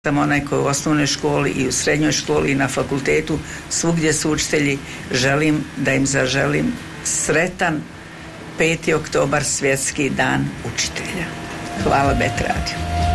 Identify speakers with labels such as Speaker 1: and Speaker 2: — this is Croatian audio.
Speaker 1: sam onaj koji u osnovnoj školi i u srednjoj školi i na fakultetu, svugdje su učitelji, želim da im zaželim sretan 5. oktobar, svjetski dan učitelja. Hvala Bet Radio.